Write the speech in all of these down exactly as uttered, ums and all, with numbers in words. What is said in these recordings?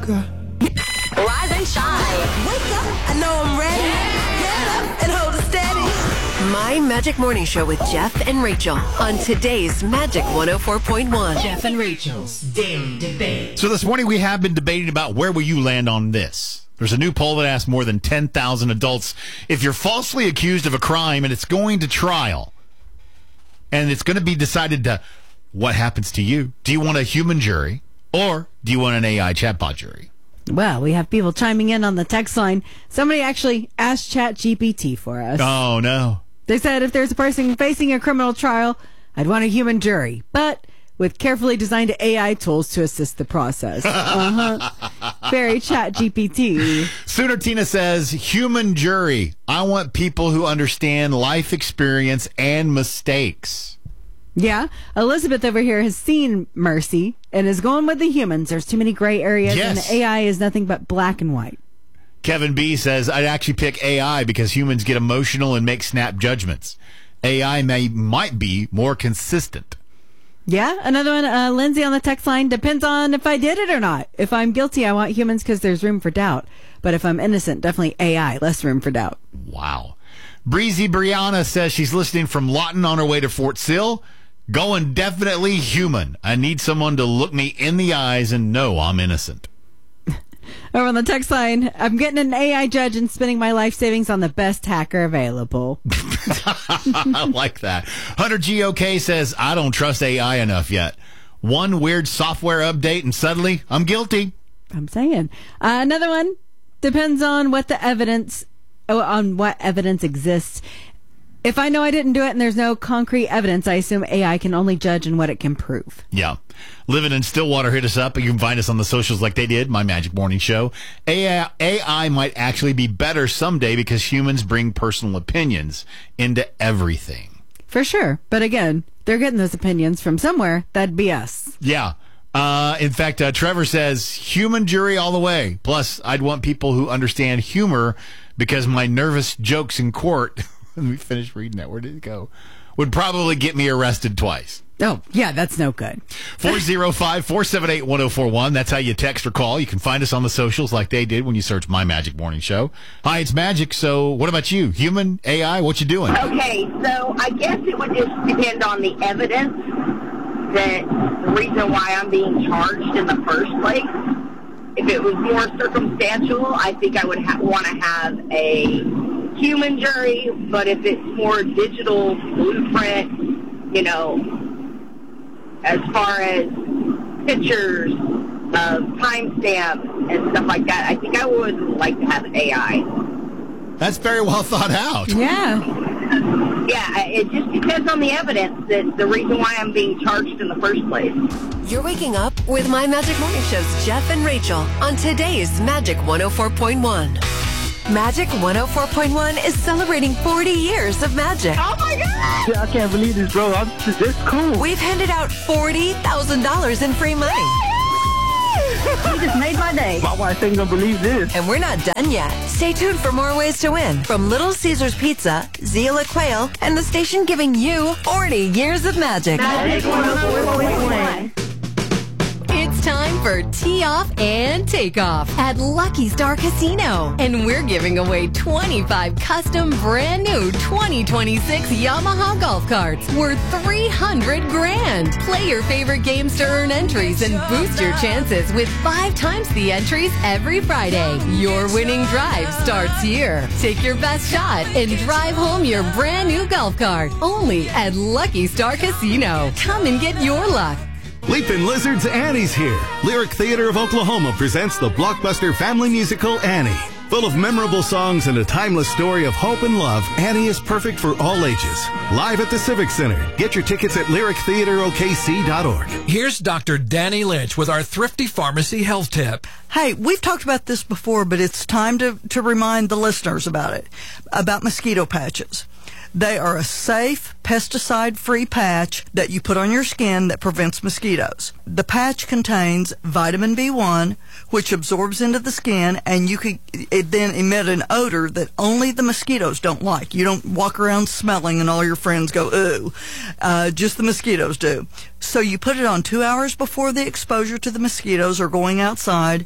up, girl. Rise and shine. Wake up. I know I'm ready. Get up and hold it steady. My Magic Morning Show with Jeff and Rachel on today's Magic one oh four point one. Jeff and Rachel's Daily Debate. So this morning we have been debating about where will you land on this. There's a new poll that asked more than ten thousand adults if you're falsely accused of a crime and it's going to trial and it's going to be decided to what happens to you. Do you want a human jury or do you want an A I chatbot jury? Well, we have people chiming in on the text line. Somebody actually asked ChatGPT for us. Oh, no. They said if there's a person facing a criminal trial, I'd want a human jury, but with carefully designed A I tools to assist the process. Uh-huh. Very ChatGPT. Sooner Tina says, human jury. I want people who understand life experience and mistakes. Yeah. Elizabeth over here has seen Mercy and is going with the humans. There's too many gray areas, Yes. and the A I is nothing but black and white. Kevin B says, I'd actually pick A I because humans get emotional and make snap judgments. A I may might be more consistent. Yeah, another one, uh, Lindsay on the text line, depends on if I did it or not. If I'm guilty, I want humans because there's room for doubt. But if I'm innocent, definitely A I, less room for doubt. Wow. Breezy Brianna says she's listening from Lawton on her way to Fort Sill. Going definitely human. I need someone to look me in the eyes and know I'm innocent. Over on the text line, I'm getting an A I judge and spending my life savings on the best hacker available. I like that. Hunter G O K says, I don't trust A I enough yet. One weird software update and suddenly I'm guilty. I'm saying. Uh, another one, depends on what the evidence, oh, on what evidence exists. If I know I didn't do it and there's no concrete evidence, I assume A I can only judge in what it can prove. Yeah. Living in Stillwater, hit us up. You can find us on the socials like they did, My Magic Morning Show. A I, A I might actually be better someday because humans bring personal opinions into everything. For sure. But again, they're getting those opinions from somewhere. That'd be us. Yeah. Uh, in fact, uh, Trevor says, human jury all the way. Plus, I'd want people who understand humor because my nervous jokes in court... Let me finish reading that. Where did it go? Would probably get me arrested twice. Oh, yeah, that's no good. four oh five, four seven eight, one oh four one. That's how you text or call. You can find us on the socials like they did when you search My Magic Morning Show. Hi, it's Magic. So what about you? Human, A I, what you doing? Okay, so I guess it would just depend on the evidence that the reason why I'm being charged in the first place. If it was more circumstantial, I think I would ha- want to have a human jury, but if it's more digital blueprint, you know, as far as pictures of timestamps and stuff like that, I think I would like to have A I. That's very well thought out. Yeah. Yeah, it just depends on the evidence that the reason why I'm being charged in the first place. You're waking up with My Magic Morning Show's Jeff and Rachel on today's Magic one oh four point one. Magic one oh four point one is celebrating forty years of magic. Oh my God! Yeah, I can't believe this, bro. I'm, this is cool. We've handed out forty thousand dollars in free money. You just made my day. My wife ain't gonna believe this. And we're not done yet. Stay tuned for more ways to win from Little Caesars Pizza, Zila Quail, and the station giving you forty years of magic. Magic one oh four point one. It's time for Tee Off and Takeoff at Lucky Star Casino. And we're giving away twenty-five custom brand new twenty twenty-six Yamaha golf carts worth three hundred grand. Play your favorite games to earn entries and boost your chances with five times the entries every Friday. Your winning drive starts here. Take your best shot and drive home your brand new golf cart only at Lucky Star Casino. Come and get your luck. Leapin' Lizards Annie's here. Lyric Theater of Oklahoma presents the blockbuster family musical Annie. Full of memorable songs and a timeless story of hope and love, Annie is perfect for all ages. Live at the Civic Center. Get your tickets at lyric theater o k c dot org. Here's Doctor Danny Lynch with our Thrifty Pharmacy health tip. Hey, we've talked about this before, but it's time to, to remind the listeners about it, about mosquito patches. They are a safe, pesticide-free patch that you put on your skin that prevents mosquitoes. The patch contains vitamin B one, which absorbs into the skin, and you could it then emit an odor that only the mosquitoes don't like. You don't walk around smelling and all your friends go, ooh. Uh, just the mosquitoes do. So you put it on two hours before the exposure to the mosquitoes or going outside,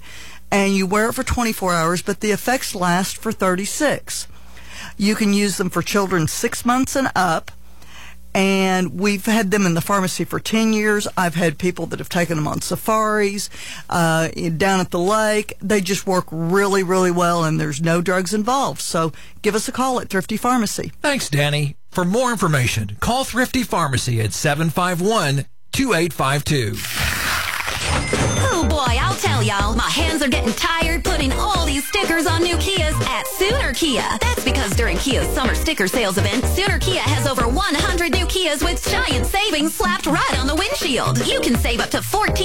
and you wear it for twenty-four hours, but the effects last for thirty-six. You can use them for children six months and up, and we've had them in the pharmacy for ten years. I've had people that have taken them on safaris, uh, down at the lake. They just work really, really well, and there's no drugs involved. So give us a call at Thrifty Pharmacy. Thanks, Danny. For more information, call Thrifty Pharmacy at seven five one, two eight five two. Oh boy, I'll tell y'all, my hands are getting tired putting all these stickers on new Kias at Sooner Kia. That's because during Kia's summer sticker sales event, Sooner Kia has over one hundred new Kias with giant savings slapped right on the windshield. You can save up to fourteen